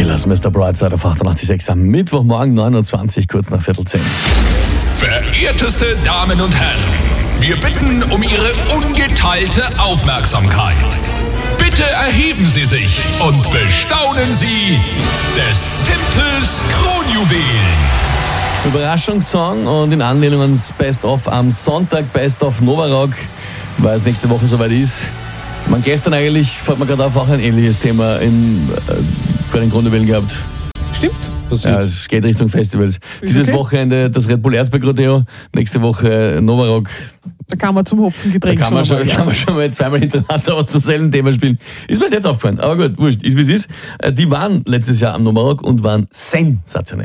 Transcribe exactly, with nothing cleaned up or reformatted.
Killers, Mister Brightside auf achtundachtzig Komma sechs am Mittwochmorgen, neunundzwanzig, kurz nach Viertel zehn. Verehrteste Damen und Herren, wir bitten um Ihre ungeteilte Aufmerksamkeit. Bitte erheben Sie sich und bestaunen Sie des Tempels Kronjuwel. Überraschungssong und in Anlehnung ans Best-of am Sonntag, Best-of Novarock, weil es nächste Woche soweit ist. Man gestern eigentlich, fällt mir gerade auf, auch ein ähnliches Thema im, äh, bei den Kronjuwelen gehabt. Stimmt. Ja, es geht Richtung Festivals. Ist Dieses okay. Wochenende das Red Bull Erzberg Rodeo, nächste Woche Novarock. Da kann man zum Hopfengetränk Da kann man, schon, mal kann man schon mal zweimal hintereinander was zum selben Thema spielen. Ist mir jetzt aufgefallen, aber gut, wurscht, ist wie es ist. Die waren letztes Jahr am Novarock und waren sensationell.